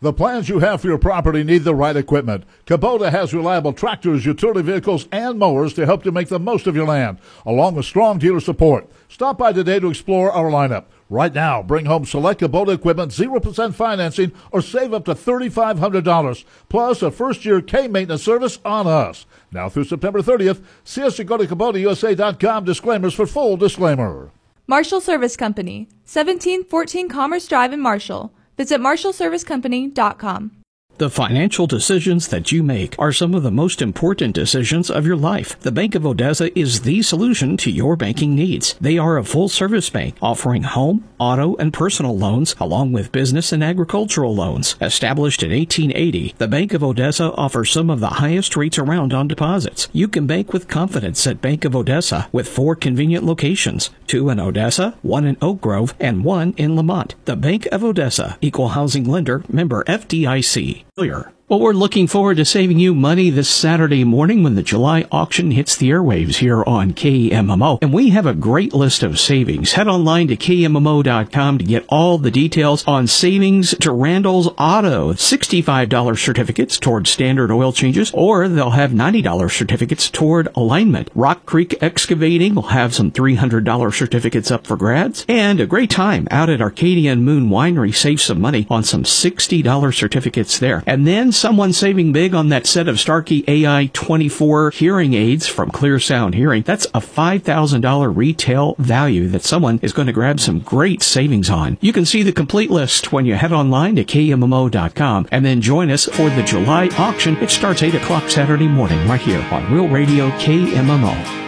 The plans you have for your property need the right equipment. Kubota has reliable tractors, utility vehicles, and mowers to help you make the most of your land, along with strong dealer support. Stop by today to explore our lineup. Right now, bring home select Kubota equipment, 0% financing, or save up to $3,500, plus a first-year K-maintenance service on us. Now through September 30th, see us at go to KubotaUSA.com. Disclaimers for full disclaimer. Marshall Service Company, 1714 Commerce Drive in Marshall. Visit marshallservicecompany.com. The financial decisions that you make are some of the most important decisions of your life. The Bank of Odessa is the solution to your banking needs. They are a full-service bank offering home, auto, and personal loans, along with business and agricultural loans. Established in 1880, the Bank of Odessa offers some of the highest rates around on deposits. You can bank with confidence at Bank of Odessa with 4 convenient locations, 2 in Odessa, 1 in Oak Grove, and 1 in Lamont. The Bank of Odessa, Equal Housing Lender, member FDIC. Well, we're looking forward to saving you money this Saturday morning when the July auction hits the airwaves here on KMMO. And we have a great list of savings. Head online to KMMO.com to get all the details on savings to Randall's Auto. $65 certificates toward standard oil changes, or they'll have $90 certificates toward alignment. Rock Creek Excavating will have some $300 certificates up for grabs. And a great time out at Arcadia Moon Winery. Save some money on some $60 certificates there. And then someone saving big on that set of Starkey AI-24 hearing aids from Clear Sound Hearing. That's a $5,000 retail value that someone is going to grab some great savings on. You can see the complete list when you head online to KMMO.com and then join us for the July auction. It starts 8 o'clock Saturday morning right here on Real Radio KMMO.